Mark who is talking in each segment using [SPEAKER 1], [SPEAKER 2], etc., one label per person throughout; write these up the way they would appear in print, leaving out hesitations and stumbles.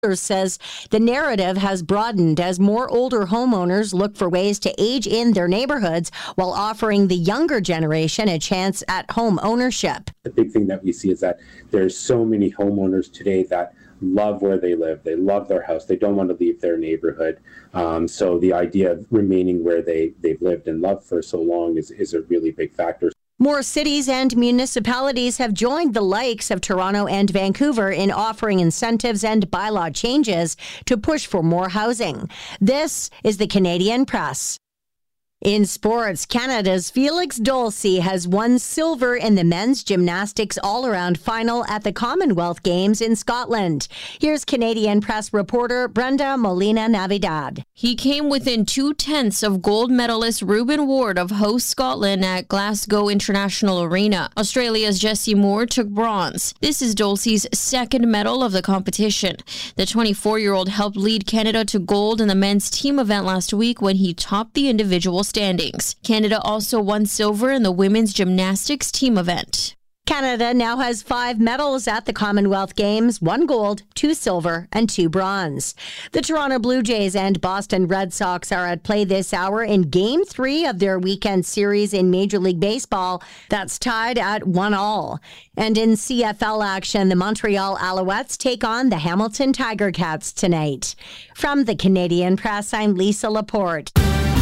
[SPEAKER 1] says the narrative has broadened as more older homeowners look for ways to age in their neighborhoods while offering the younger generation a chance at home ownership.
[SPEAKER 2] The big thing that we see is that there's so many homeowners today that love where they live. They love their house. They don't want to leave their neighborhood. So the idea of remaining where they've lived and loved for so long is a really big factor.
[SPEAKER 1] More cities and municipalities have joined the likes of Toronto and Vancouver in offering incentives and bylaw changes to push for more housing. This is the Canadian Press. In sports, Canada's Felix Dolce has won silver in the men's gymnastics all-around final at the Commonwealth Games in Scotland. Here's Canadian Press reporter Brenda Molina-Navidad.
[SPEAKER 3] He came within 2/10 of gold medalist Reuben Ward of host Scotland at Glasgow International Arena. Australia's Jessie Moore took bronze. This is Dolce's second medal of the competition. The 24-year-old helped lead Canada to gold in the men's team event last week when he topped the individual standings. Canada also won silver in the women's gymnastics team event.
[SPEAKER 1] Canada now has 5 medals at the Commonwealth Games, 1 gold, 2 silver, and 2 bronze. The Toronto Blue Jays and Boston Red Sox are at play this hour in Game 3 of their weekend series in Major League Baseball. That's tied at 1-1. And in CFL action, the Montreal Alouettes take on the Hamilton Tiger Cats tonight. From the Canadian Press, I'm Lisa Laporte.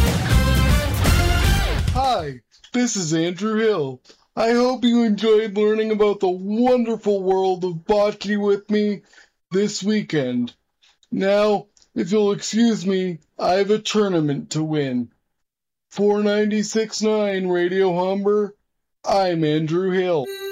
[SPEAKER 4] Hi, this is Andrew Hill. I hope you enjoyed learning about the wonderful world of bocce with me this weekend. Now, if you'll excuse me, I have a tournament to win. 496.9 Radio Humber, I'm Andrew Hill.